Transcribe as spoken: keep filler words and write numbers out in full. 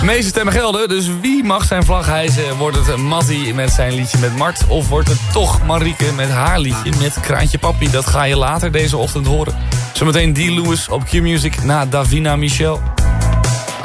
meeste stemmen gelden, dus wie mag zijn vlag hijsen? Wordt het Mattie met zijn liedje met Mart? Of wordt het toch Marieke met haar liedje met Kraantje Papi? Dat ga je later deze ochtend horen. Zometeen D. Lewis op Q-Music na Davina Michel.